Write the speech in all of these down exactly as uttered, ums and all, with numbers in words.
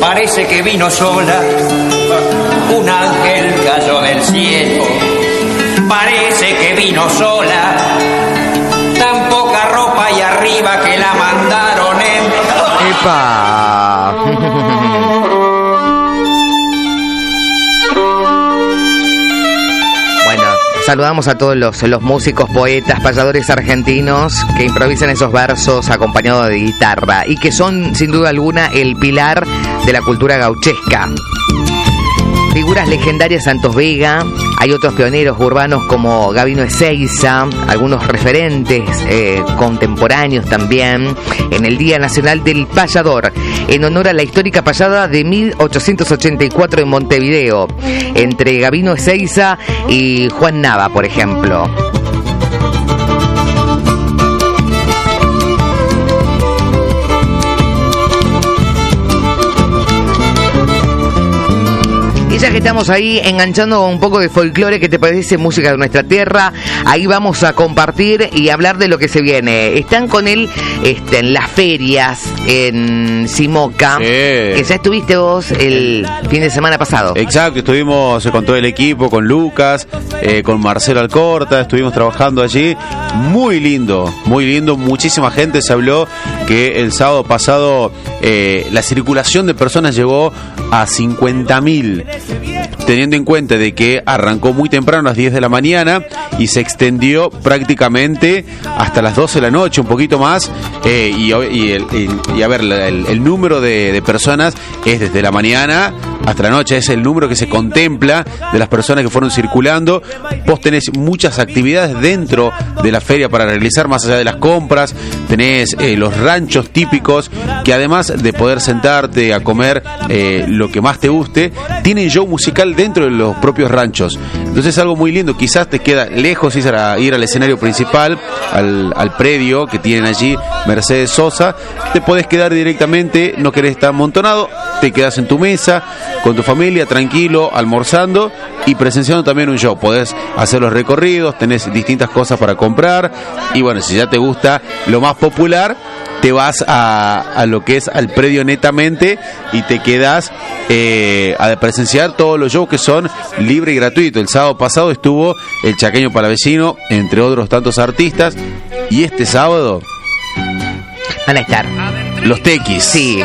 parece que vino sola. Un ángel cayó del cielo, parece que vino sola. Tan poca ropa y arriba que la mandaron en... ¡Epa! Bueno, saludamos a todos los, los músicos, poetas, payadores argentinos que improvisan esos versos acompañados de guitarra y que son, sin duda alguna, el pilar de la cultura gauchesca. Figuras legendarias: Santos Vega, hay otros pioneros urbanos como Gabino Ezeiza, algunos referentes eh, contemporáneos también, en el Día Nacional del Payador, en honor a la histórica payada de mil ochocientos ochenta y cuatro en Montevideo, entre Gabino Ezeiza y Juan Nava, por ejemplo. Y ya que estamos ahí enganchando un poco de folclore, ¿qué te parece? Música de nuestra tierra. Ahí vamos a compartir y hablar de lo que se viene. Están con él este, en las ferias en Simoca, sí, que ya estuviste vos el fin de semana pasado. Exacto, estuvimos con todo el equipo, con Lucas, eh, con Marcelo Alcorta, estuvimos trabajando allí. Muy lindo, muy lindo. Muchísima gente. Se habló que el sábado pasado eh, la circulación de personas llegó a cincuenta mil, teniendo en cuenta de que arrancó muy temprano a las diez de la mañana y se extendió prácticamente hasta las doce de la noche, un poquito más, eh, y, y, el, y, y a ver, el, el número de, de personas es desde la mañana hasta la noche, es el número que se contempla de las personas que fueron circulando. Vos tenés muchas actividades dentro de la feria para realizar, más allá de las compras. Tenés eh, los ranchos típicos, que además de poder sentarte a comer eh, lo que más te guste, tienen show musical dentro de los propios ranchos. Entonces es algo muy lindo. Quizás te queda lejos ir, a, ir al escenario principal, al, al predio que tienen allí Mercedes Sosa. Te podés quedar directamente, no querés estar amontonado, te quedás en tu mesa con tu familia, tranquilo, almorzando y presenciando también un show. Podés hacer los recorridos, tenés distintas cosas para comprar, y bueno, si ya te gusta lo más popular, te vas a, a lo que es al predio netamente y te quedas eh, a presenciar todos los shows que son libre y gratuito. El sábado pasado estuvo el Chaqueño Palavecino, entre otros tantos artistas, y este sábado van a estar los Tequis. Sí.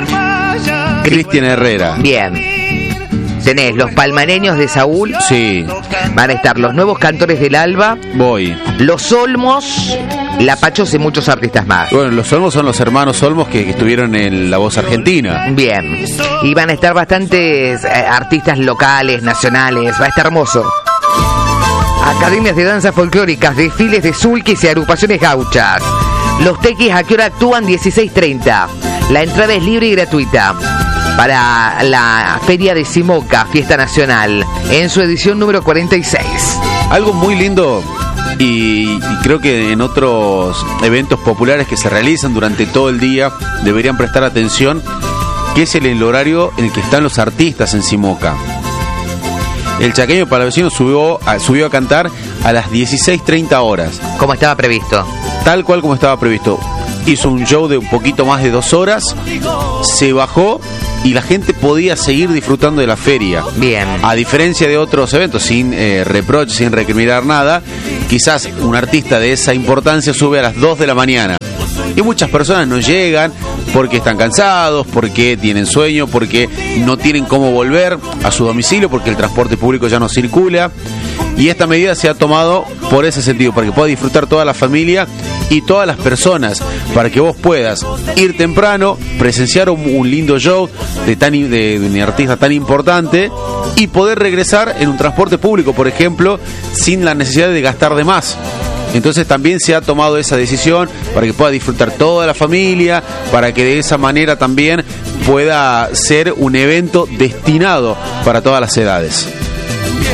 Cristian Herrera. Bien. Tenés los palmareños de Saúl. Sí. Van a estar los nuevos cantores del Alba. Voy. Los Olmos, La Pachos y muchos artistas más. Bueno, los Olmos son los hermanos Olmos que, que estuvieron en La Voz Argentina. Bien. Y van a estar bastantes eh, artistas locales, nacionales. Va a estar hermoso. Academias de danzas folclóricas, desfiles de sulques y agrupaciones gauchas. Los Tequis, ¿a qué hora actúan? dieciséis treinta. La entrada es libre y gratuita para la Feria de Simoca, Fiesta Nacional, en su edición número cuarenta y seis. Algo muy lindo, y, y creo que en otros eventos populares que se realizan durante todo el día deberían prestar atención, que es el, el horario en el que están los artistas en Simoca. El Chaqueño Palavecino subió a, subió a cantar a las dieciséis treinta horas. Como estaba previsto. Tal cual como estaba previsto. Hizo un show de un poquito más de dos horas, se bajó y la gente podía seguir disfrutando de la feria. Bien. A diferencia de otros eventos, sin eh, reproches, sin recriminar nada, quizás un artista de esa importancia sube a las dos de la mañana. Y muchas personas no llegan porque están cansados, porque tienen sueño, porque no tienen cómo volver a su domicilio, porque el transporte público ya no circula. Y esta medida se ha tomado por ese sentido, para que pueda disfrutar toda la familia y todas las personas, para que vos puedas ir temprano, presenciar un, un lindo show de, tan, de, de un artista tan importante y poder regresar en un transporte público, por ejemplo, sin la necesidad de gastar de más. Entonces también se ha tomado esa decisión para que pueda disfrutar toda la familia, para que de esa manera también pueda ser un evento destinado para todas las edades.